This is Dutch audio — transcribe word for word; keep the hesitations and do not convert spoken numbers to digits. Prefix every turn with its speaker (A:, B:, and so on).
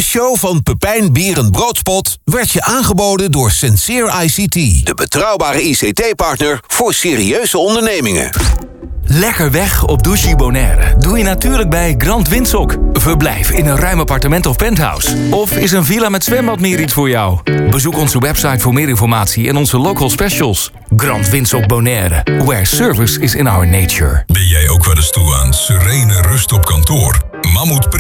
A: Deze show van Pepijn Bier Broodspot werd je aangeboden door Sincere I C T. De betrouwbare I C T-partner voor serieuze ondernemingen.
B: Lekker weg op Douche Bonaire doe je natuurlijk bij Grand Windsock. Verblijf in een ruim appartement of penthouse. Of is een villa met zwembad meer iets voor jou? Bezoek onze website voor meer informatie en onze local specials. Grand Windsock Bonaire, where service is in our nature.
C: Ben jij ook wel eens toe aan serene rust op kantoor? Mammoet